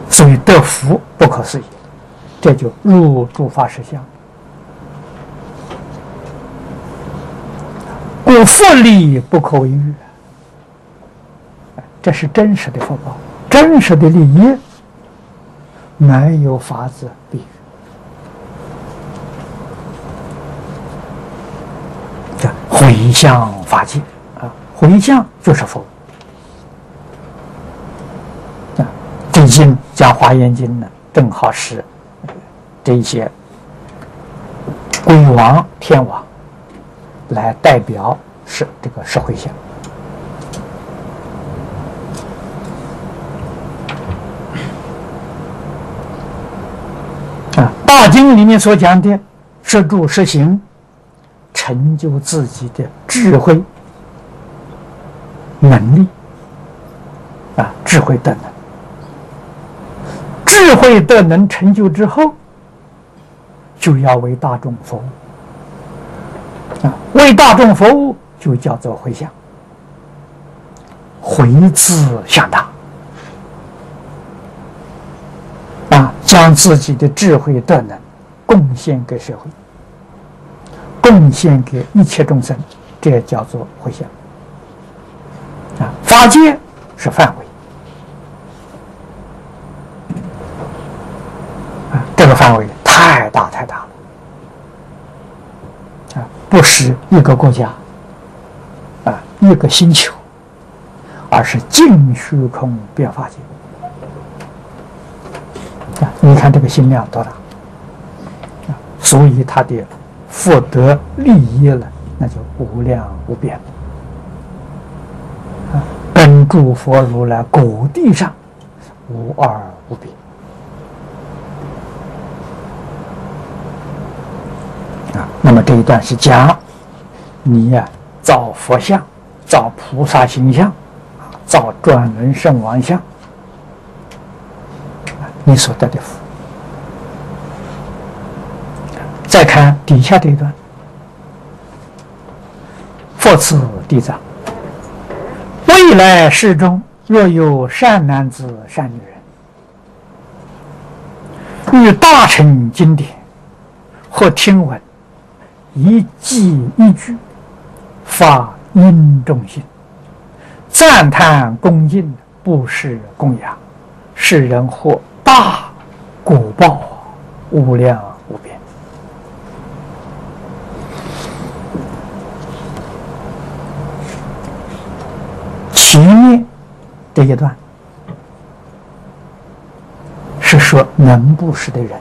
所以得福不可思议，这就入诸法实相。故复利不可为喻，这是真实的福报，真实的利益，没有法子比喻。回向法界啊，回向就是佛。最近讲《华严经》呢，正好是这些鬼王、天王来代表是这个是回向。大经里面所讲的摄住摄行，成就自己的智慧能力智慧德能。智慧德能成就之后，就要为大众服务为大众服务就叫做回向。回字向大将自己的智慧德能贡献给社会，贡献给一切众生，这叫做回向法界是范围这个范围太大太大了不是一个国家一个星球，而是尽虚空遍法界你看这个心量多大所以他的福德利益了，那就无量无边跟诸佛如来果地上无二无别那么这一段是讲你造佛像，造菩萨形象，造转轮圣王像，你所得的福。再看底下这一段，复次地藏，未来世中若有善男子善女人，欲大乘经典或听闻，一记一句发殷重心，赞叹恭敬，布施供养，世人获大果报无量无边。前面这一段是说能布施的人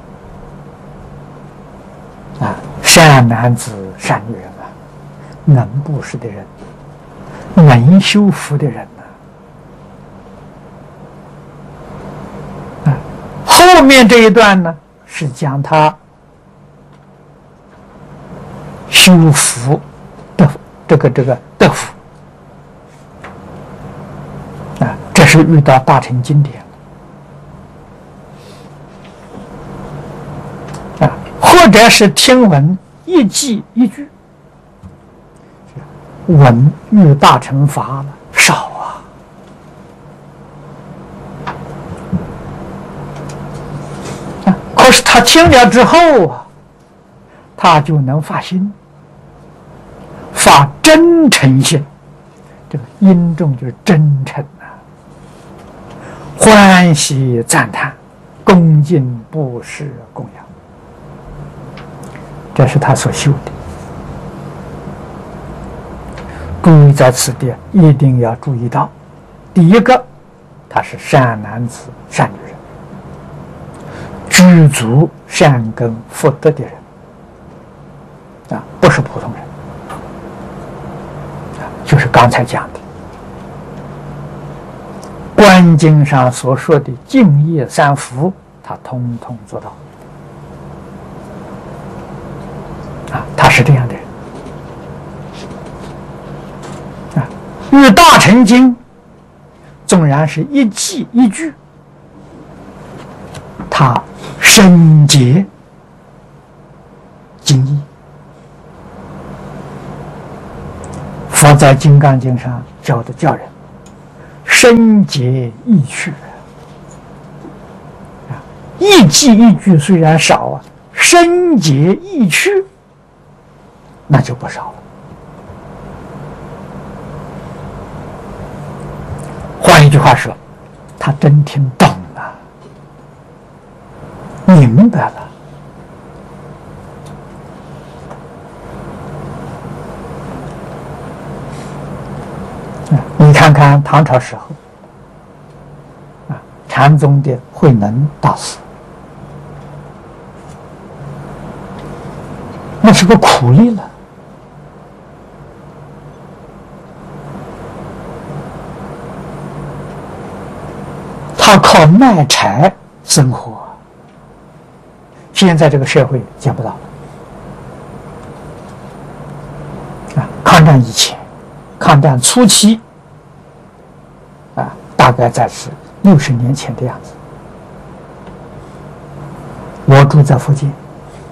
善男子善女人能布施的人，能修福的人后面这一段呢，是讲他修福的这个德福这是遇到大乘经典或者是听闻一记一句，闻遇大乘法了少可是他听了之后他就能发心，发真诚心，这个殷重就是真诚欢喜赞叹，恭敬布施供养，这是他所修的。注意在此地一定要注意到，第一个，他是善男子善女人，具足善根福德的人不是普通人就是刚才讲的观经上所说的净业三福，他通通做到他是这样的人遇大乘经纵然是一记一句，他深解经义。佛在《金刚经》上教人深解意趣一记一句虽然少啊，深结意趣，那就不少了。换一句话说，他真听懂了，明白了。你看看唐朝时候，禅宗的慧能大师，那是个苦力了。他靠卖柴生活，现在这个社会见不到了。抗战以前，抗战初期，大概在是60年前的样子。我住在福建，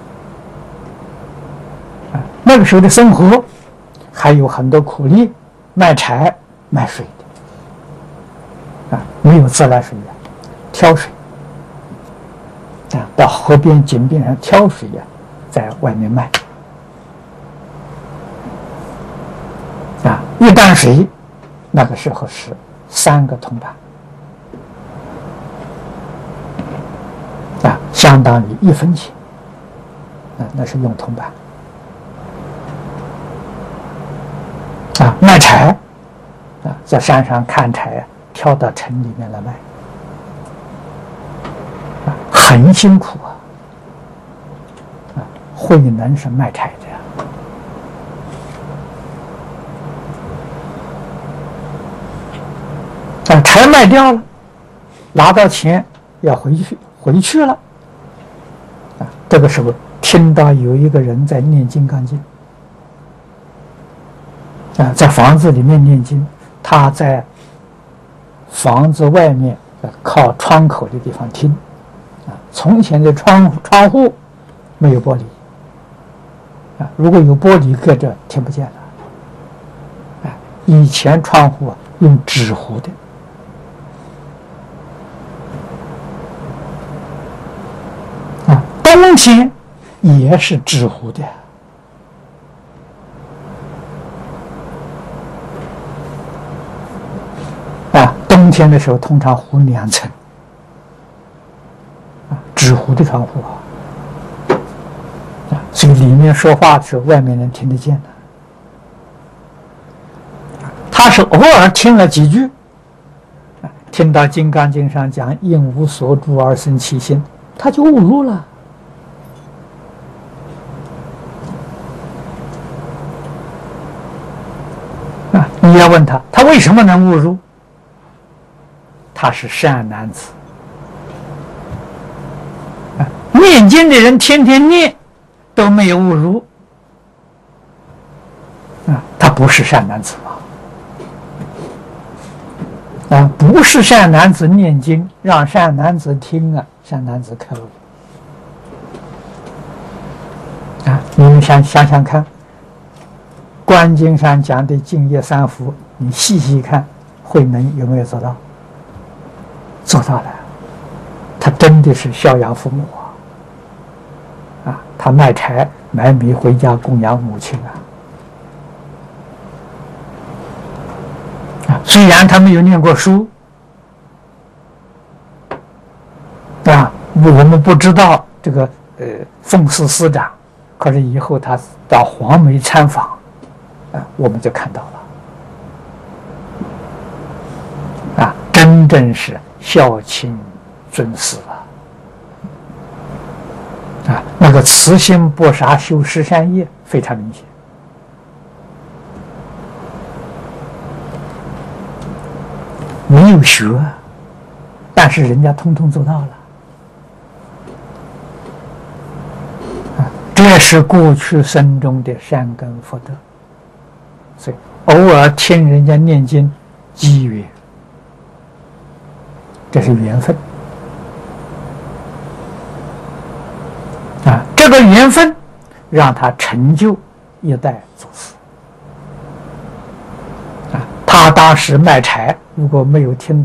那个时候的生活还有很多苦力，卖柴卖水的，没有自来水呀，挑水，到河边井边上挑水呀，在外面卖，一担水那个时候是3个铜板，相当于1分钱，那是用铜板。卖柴，在山上砍柴，挑到城里面来卖，很辛苦慧能是卖柴的，柴卖掉了，拿到钱要回去了，这个时候听到有一个人在念金刚经，在房子里面念经，他在房子外面靠窗口的地方听，从前的窗户没有玻璃，如果有玻璃隔着听不见了，以前窗户用纸糊的，冬天也是纸糊的，冬天的时候通常糊2层，纸糊的窗户所以里面说话的时候外面能听得见的。他是偶尔听了几句，听到《金刚经》上讲应无所住而生其心，他就悟入了。你要问他为什么能悟入？他是善男子，念经的人天天念都没有悟入，他不是善男子吗？不是善男子念经，让善男子听善男子开悟。你们想想看，观经上讲的净业3福，你细细看，慧能有没有做到？做到了，他真的是孝养父母他卖柴买米回家供养母亲虽然他没有念过书我们不知道这个奉祀师长，可是以后他到黄梅参访我们就看到了真正是孝亲尊师那个慈心不杀修十善业非常明显。没有学，但是人家通通做到了这是过去生中的善根福德，所以偶尔听人家念经机缘，这是缘分这个缘分让他成就一代祖师他当时卖柴，如果没有听到